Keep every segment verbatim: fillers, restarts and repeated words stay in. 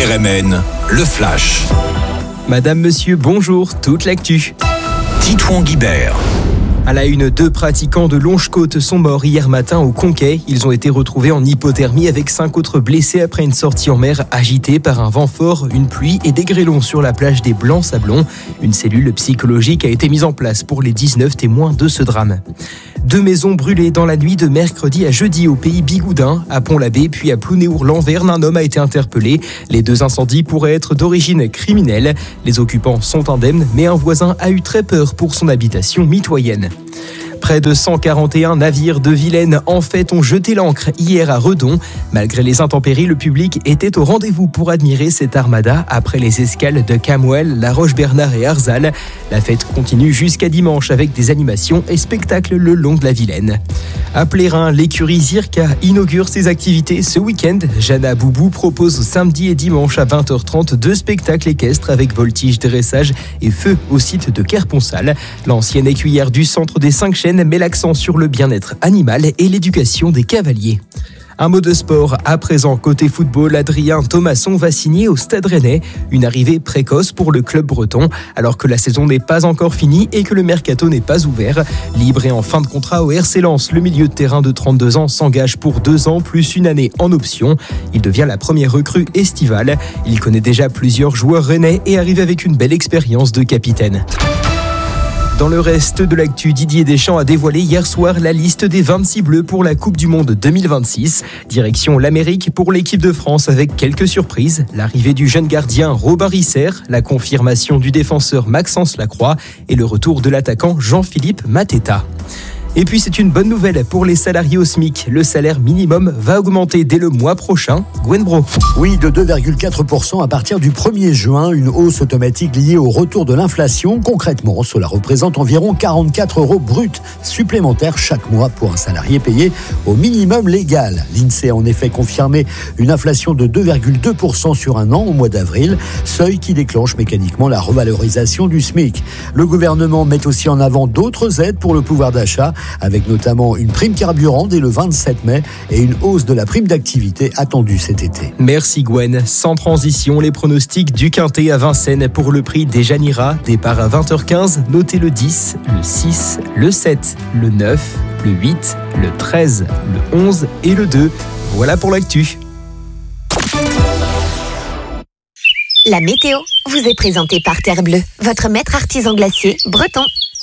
R M N, le Flash. Madame, monsieur, bonjour, toute l'actu. Titouan Guibert. À la une, deux pratiquants de Longe-Côte sont morts hier matin au Conquet. Ils ont été retrouvés en hypothermie avec cinq autres blessés après une sortie en mer agitée par un vent fort, une pluie et des grêlons sur la plage des Blancs-Sablons. Une cellule psychologique a été mise en place pour les dix-neuf témoins de ce drame. Deux maisons brûlées dans la nuit de mercredi à jeudi au pays Bigoudin, à Pont-l'Abbé puis à Plounéour-Lanverne. Un homme a été interpellé. Les deux incendies pourraient être d'origine criminelle. Les occupants sont indemnes, mais un voisin a eu très peur pour son habitation mitoyenne. Près de cent quarante et un navires de Vilaine en fête ont jeté l'ancre hier à Redon. Malgré les intempéries, le public était au rendez-vous pour admirer cette armada après les escales de Camouel, La Roche-Bernard et Arzal. La fête continue jusqu'à dimanche avec des animations et spectacles le long de la Vilaine. À Plérin, l'écurie Zirka inaugure ses activités ce week-end. Jana Boubou propose samedi et dimanche à vingt heures trente deux spectacles équestres avec voltige, dressage et feu au site de Kerponsal. L'ancienne écuyère du centre des Cinq Chênes met l'accent sur le bien-être animal et l'éducation des cavaliers. Un mot de sport à présent. Côté football, Adrien Thomasson va signer au Stade Rennais. Une arrivée précoce pour le club breton, alors que la saison n'est pas encore finie et que le mercato n'est pas ouvert. Libre et en fin de contrat au R C Lens, le milieu de terrain de trente-deux ans s'engage pour deux ans plus une année en option. Il devient la première recrue estivale. Il connaît déjà plusieurs joueurs rennais et arrive avec une belle expérience de capitaine. Dans le reste de l'actu, Didier Deschamps a dévoilé hier soir la liste des vingt-six Bleus pour la Coupe du Monde deux mille vingt-six. Direction l'Amérique pour l'équipe de France avec quelques surprises. L'arrivée du jeune gardien Robin Risser, la confirmation du défenseur Maxence Lacroix et le retour de l'attaquant Jean-Philippe Mateta. Et puis c'est une bonne nouvelle pour les salariés au SMIC. Le salaire minimum va augmenter dès le mois prochain. Gwen Bro. Oui, de deux virgule quatre pour cent à partir du premier juin, une hausse automatique liée au retour de l'inflation. Concrètement, cela représente environ quarante-quatre euros bruts supplémentaires chaque mois pour un salarié payé au minimum légal. L'INSEE a en effet confirmé une inflation de deux virgule deux pour cent sur un an au mois d'avril, seuil qui déclenche mécaniquement la revalorisation du SMIC. Le gouvernement met aussi en avant d'autres aides pour le pouvoir d'achat, avec notamment une prime carburant dès le vingt-sept mai et une hausse de la prime d'activité attendue cet été. Merci Gwen. Sans transition, les pronostics du Quintet à Vincennes pour le prix des Janira. Départ à vingt heures quinze, notez le dix, le six, le sept, le neuf, le huit, le treize, le onze et le deux. Voilà pour l'actu. La météo vous est présentée par Terre Bleue, votre maître artisan glacier breton.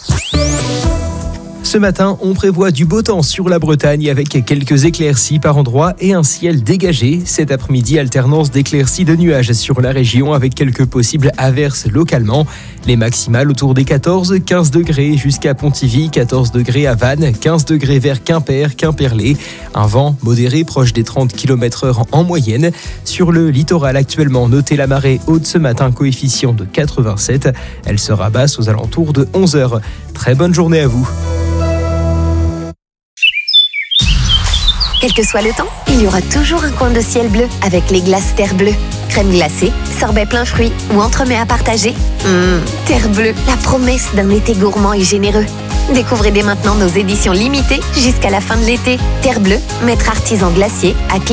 Ce matin, on prévoit du beau temps sur la Bretagne avec quelques éclaircies par endroits et un ciel dégagé. Cet après-midi, alternance d'éclaircies de nuages sur la région avec quelques possibles averses localement. Les maximales autour des quatorze, quinze degrés jusqu'à Pontivy, quatorze degrés à Vannes, quinze degrés vers Quimper, Quimperlé. Un vent modéré proche des trente kilomètres heure en moyenne. Sur le littoral actuellement, notez la marée haute ce matin, coefficient de quatre-vingt-sept. Elle sera basse aux alentours de onze heures. Très bonne journée à vous. Quel que soit le temps, il y aura toujours un coin de ciel bleu avec les glaces Terre Bleue. Crème glacée, sorbet plein fruits ou entremets à partager. Mmh, Terre Bleue, la promesse d'un été gourmand et généreux. Découvrez dès maintenant nos éditions limitées jusqu'à la fin de l'été. Terre Bleue, maître artisan glacier à Clé.